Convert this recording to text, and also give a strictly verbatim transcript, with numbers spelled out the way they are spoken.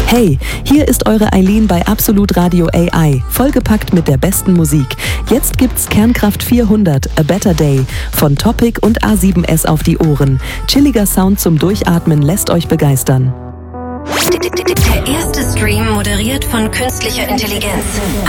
Hey, hier ist eure Eileen bei Absolut Radio A I, vollgepackt mit der besten Musik. Jetzt gibt's Kernkraft vierhundert, A Better Day, von Topic und A sieben S auf die Ohren. Chilliger Sound zum Durchatmen lässt euch begeistern. Der erste Stream moderiert von künstlicher Intelligenz.